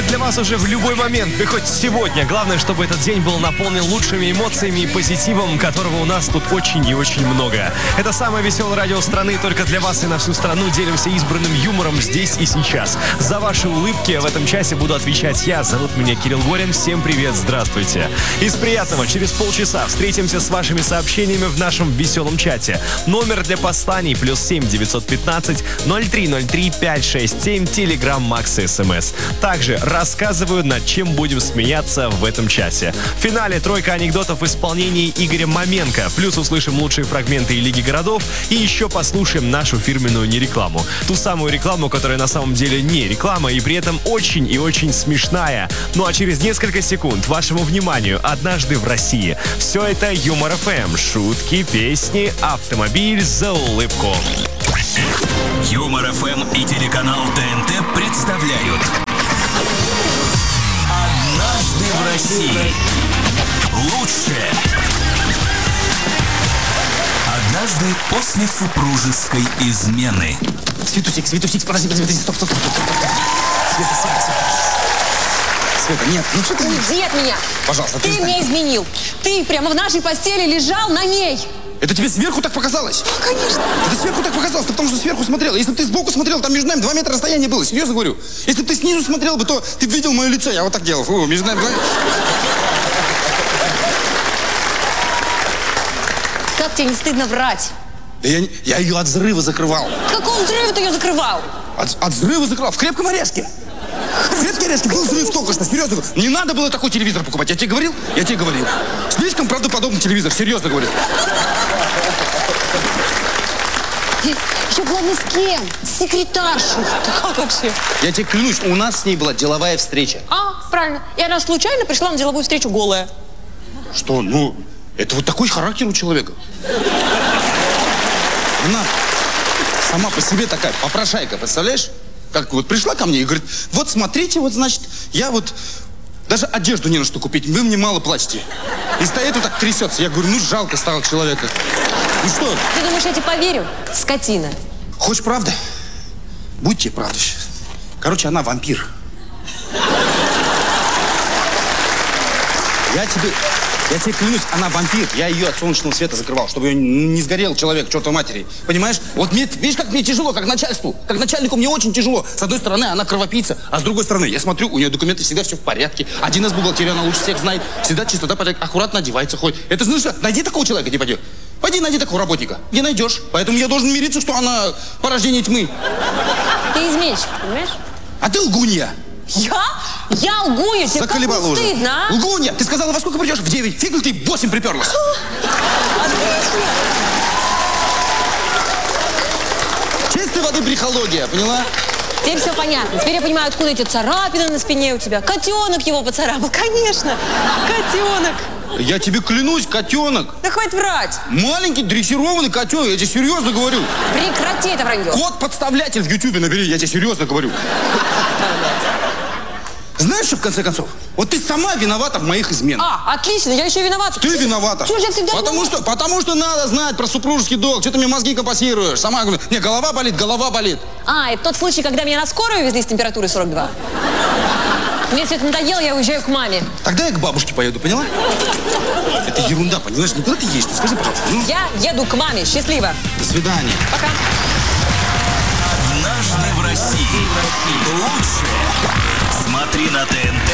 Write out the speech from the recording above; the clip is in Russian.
для вас уже в любой момент, да хоть сегодня. Главное, чтобы этот день был наполнен лучшими эмоциями и позитивом, которого у нас тут очень и очень много. Это самое веселое радио страны, только для вас и на всю страну делимся избранным юмором здесь и сейчас. За ваши улыбки в этом часе буду отвечать я. Зовут меня Кирилл Горин. Всем привет, здравствуйте. Из приятного, через полчаса встретимся с вашими сообщениями в нашем веселом чате. Номер для посланий +7 915 0303 567, Telegram Max SMS. Также рассказываю, над чем будем смеяться в этом часе. В финале тройка анекдотов в исполнении Игоря Маменко. Плюс услышим лучшие фрагменты и Лиги городов. И еще послушаем нашу фирменную нерекламу. Ту самую рекламу, которая на самом деле не реклама и при этом очень и очень смешная. Ну а через несколько секунд вашему вниманию «Однажды в России». Все это Юмор ФМ. Шутки, песни, автомобиль за улыбку. Юмор ФМ и телеканал ТНТ представляют «Однажды в России». Лучшее. Однажды после супружеской измены. Светусик, подожди, стоп. Света, нет, ну что ты... Уйди от меня! Пожалуйста, ты мне изменил. Ты прямо в нашей постели лежал на ней. Это тебе сверху так показалось? Конечно. Это сверху так показалось, ты потому что сверху смотрел. Если бы ты сбоку смотрел, там между нами 2 метра расстояния было, серьезно говорю. Если бы ты снизу смотрел бы, то ты видел мое лицо, я вот так делал. Фу, между нами 2 метра. Как тебе не стыдно врать? Да я ее от взрыва закрывал. В каком взрыве ты ее закрывал? От взрыва закрывал, в крепком орешке. В крепком орешке был взрыв только что, серьезно говорю. Не надо было такой телевизор покупать, я тебе говорил? Я тебе говорил. Слишком правдоподобный телевизор, серьезно говорю. Еще главное с кем? С секретаршей. Ты как вообще? Я тебе клянусь, у нас с ней была деловая встреча. Правильно. И она случайно пришла на деловую встречу голая. Что, ну, это вот такой характер у человека. Она сама по себе такая попрошайка, представляешь? Как вот пришла ко мне и говорит, вот смотрите, вот значит, я вот даже одежду не на что купить, вы мне мало платите. И стоит вот так трясется. Я говорю, ну жалко стало человека. Ну что? Ты думаешь, я тебе поверю? Скотина. Хочешь правды? Будь тебе правда сейчас. Короче, она вампир. Я тебе клянусь, она вампир. Я ее от солнечного света закрывал, чтобы ее не сгорел человек, чертовой матери. Понимаешь? Вот мне, видишь, как мне тяжело, как начальству. Как начальнику мне очень тяжело. С одной стороны, она кровопийца, а с другой стороны, я смотрю, у нее документы всегда все в порядке. Один из бухгалтерии, она лучше всех знает. Всегда чистота, порядок, аккуратно одевается, ходит. Это знаешь что? Найди такого человека, не пойдет. Пойди найди такого работника. Не найдешь. Поэтому я должен мириться, что она порождение тьмы. Ты изменщик, понимаешь? А ты лгунья. Я? Я лгунья? Тебе как не стыдно, а? Лгунья! Ты сказала, во сколько придешь? В 9. Фиг ли ты в 8 приперлась? Чистой воды брехология, поняла? Теперь все понятно. Теперь я понимаю, откуда эти царапины на спине у тебя. Котенок его поцарапал. Конечно. Котенок. Я тебе клянусь, котенок. Да хватит врать. Маленький дрессированный котенок, я тебе серьезно говорю. Прекрати это вранье. Кот-подставлятель в Ютубе набери, я тебе серьезно говорю. Знаешь, что в конце концов? Вот ты сама виновата в моих изменах. Отлично, я еще виновата. Ты виновата. Чего же я всегда Потому что надо знать про супружеский долг. Что ты мне мозги компасируешь? Сама говорю, не, голова болит. Это тот случай, когда меня на скорую везли с температурой 42. Мне все это надоело, я уезжаю к маме. Тогда я к бабушке поеду, поняла? Это ерунда, понимаешь? Ну куда ты едешь? Ты скажи, пожалуйста. Ну? Я еду к маме. Счастливо. До свидания. Пока. Однажды в России. Лучшее. Смотри на ТНТ.